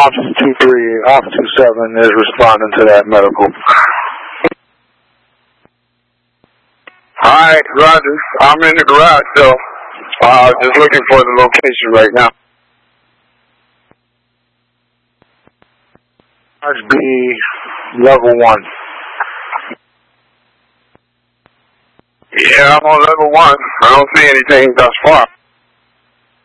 Officer 23, Officer 27 is responding to that medical. Alright, Roger. I'm in the garage, so just looking for the location right now. Garage B, level 1. Yeah, I'm on level 1. I don't see anything thus far.